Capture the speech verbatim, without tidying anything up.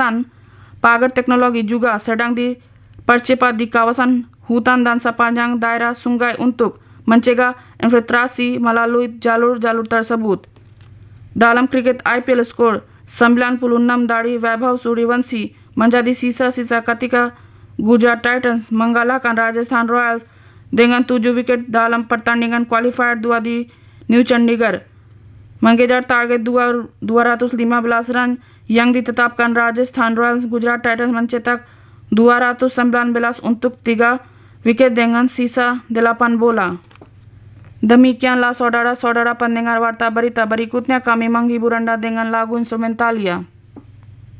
pemerasan pagar teknologi juga sedang dipercepat di kawasan hutan dan sepanjang daerah sungai untuk mencegah infiltrasi melalui jalur-jalur tersebut. Dalam kriket I P L skor sembilan puluh enam dari Vaibhav Suryavanshi menjadi sisa-sisa ketika Gujarat Titans mengalahkan Rajasthan Royals dengan tujuh wiket dalam pertandingan qualifier dua di New Chandigarh. Mengejar target dua ratus lima belas run yang ditetapkan Rajasthan Royals, Gujarat Titans mencetak dua ratus sembilan belas untuk tiga wiket dengan sisa delapan bola. Demikianlah saudara-saudara pendengar warta berita, berikutnya kami menghibur Anda dengan lagu instrumentalia.